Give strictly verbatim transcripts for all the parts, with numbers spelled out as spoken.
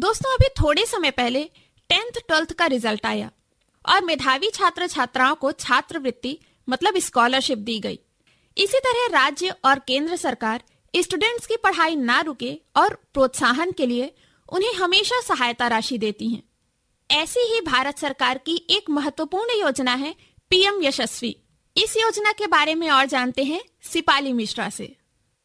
दोस्तों, अभी थोड़े समय पहले टेंथ ट्वेल्थ का रिजल्ट आया और मेधावी छात्र छात्राओं को छात्रवृत्ति मतलब स्कॉलरशिप दी गई। इसी तरह राज्य और केंद्र सरकार स्टूडेंट्स की पढ़ाई ना रुके और प्रोत्साहन के लिए उन्हें हमेशा सहायता राशि देती हैं। ऐसी ही भारत सरकार की एक महत्वपूर्ण योजना है पीएम यशस्वी। इस योजना के बारे में और जानते हैं सिपाली मिश्रा से।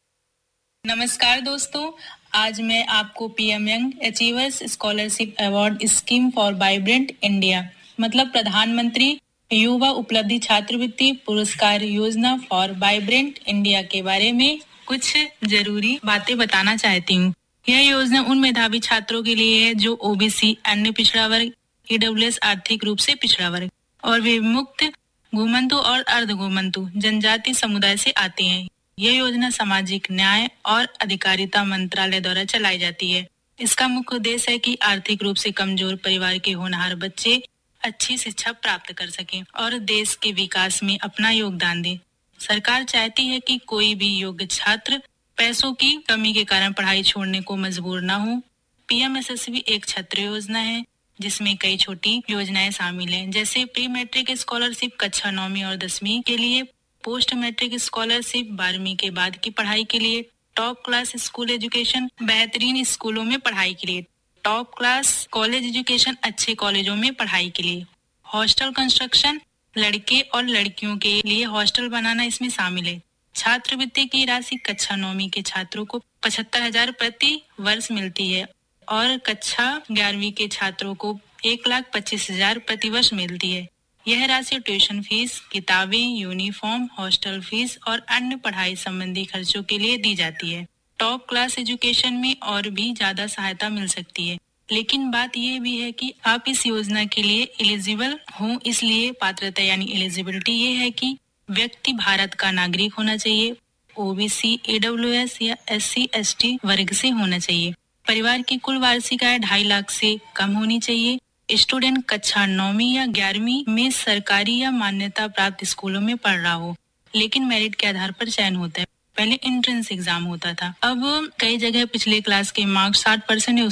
नमस्कार दोस्तों, आज मैं आपको PM young achievers scholarship award scheme for vibrant India मतलब प्रधानमंत्री युवा उपलब्धि छात्रवृत्ति पुरस्कार योजना फॉर वाइब्रेंट इंडिया के बारे में कुछ जरूरी बातें बताना चाहती हूँ। यह योजना उन मेधावी छात्रों के लिए है जो ओबीसी, अन्य पिछड़ा वर्ग, ईडब्ल्यूएस आर्थिक रूप से पिछड़ा वर्ग और विमुक्त, घुमंतु और अर्ध घुमंतु जनजाति समुदाय से आते हैं। यह योजना सामाजिक न्याय और अधिकारिता मंत्रालय द्वारा चलाई जाती है। इसका मुख्य उद्देश्य है कि आर्थिक रूप से कमजोर परिवार के होनहार बच्चे अच्छी शिक्षा प्राप्त कर सकें और देश के विकास में अपना योगदान दें। सरकार चाहती है कि कोई भी योग्य छात्र पैसों की कमी के कारण पढ़ाई छोड़ने को मजबूर न हो। पीएम यशस्वी एक छत्र योजना है जिसमें कई छोटी योजनाएं शामिल हैं, जैसे प्री मैट्रिक स्कॉलरशिप कक्षा नौवीं और दसवीं के लिए, पोस्ट मैट्रिक स्कॉलरशिप बारहवीं के बाद की पढ़ाई के लिए, टॉप क्लास स्कूल एजुकेशन बेहतरीन स्कूलों में पढ़ाई के लिए, टॉप क्लास कॉलेज एजुकेशन अच्छे कॉलेजों में पढ़ाई के लिए, हॉस्टल कंस्ट्रक्शन लड़के और लड़कियों के लिए हॉस्टल बनाना इसमें शामिल है। छात्रवृत्ति की राशि कक्षा नौवीं के छात्रों को पचहत्तर हजार प्रति वर्ष मिलती है और कक्षा ग्यारहवीं के छात्रों को एक लाख पच्चीस हजार प्रति वर्ष मिलती है। यह राशि ट्यूशन फीस, किताबें, यूनिफॉर्म, हॉस्टल फीस और अन्य पढ़ाई संबंधी खर्चों के लिए दी जाती है। टॉप क्लास एजुकेशन में और भी ज्यादा सहायता मिल सकती है, लेकिन बात यह भी है कि आप इस योजना के लिए एलिजिबल हों। इसलिए पात्रता यानी एलिजिबिलिटी ये है कि व्यक्ति भारत का नागरिक होना चाहिए, ओबीसी, ईडब्ल्यूएस या एससी एसटी वर्ग से होना चाहिए, परिवार की कुल वार्षिक आय ढाई लाख से कम होनी चाहिए, स्टूडेंट कक्षा नौवीं या ग्यारहवीं में सरकारी या मान्यता प्राप्त स्कूलों में पढ़ रहा हो, लेकिन मेरिट के आधार पर चयन होता है। पहले एंट्रेंस एग्जाम होता था, अब कई जगह पिछले क्लास के मार्क्स साठ परसेंट